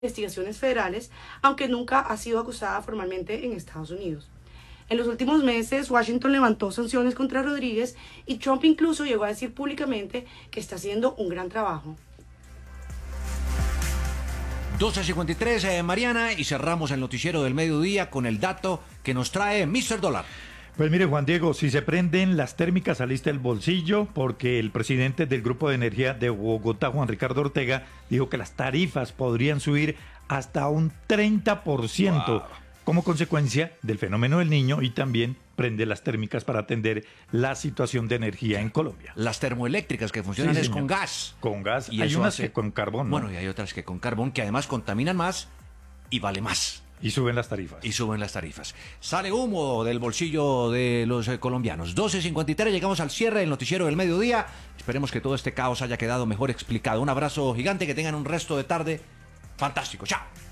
investigaciones federales, aunque nunca ha sido acusada formalmente en Estados Unidos. En los últimos meses, Washington levantó sanciones contra Rodríguez y Trump incluso llegó a decir públicamente que está haciendo un gran trabajo. 12:53, Mariana, y cerramos el noticiero del mediodía con el dato que nos trae Mr. Dólar. Pues mire, Juan Diego, si se prenden las térmicas saliste del bolsillo, porque el presidente del Grupo de Energía de Bogotá, Juan Ricardo Ortega, dijo que las tarifas podrían subir hasta un 30%, wow, como consecuencia del fenómeno del Niño, y también prende las térmicas para atender la situación de energía en Colombia. Las termoeléctricas que funcionan es con gas. Con gas, y hay unas que con carbón, ¿no? Bueno, y hay otras que con carbón, que además contaminan más y vale más. Y suben las tarifas. Y suben las tarifas. Sale humo del bolsillo de los colombianos. 12:53, llegamos al cierre del noticiero del mediodía. Esperemos que todo este caos haya quedado mejor explicado. Un abrazo gigante, que tengan un resto de tarde fantástico. ¡Chao!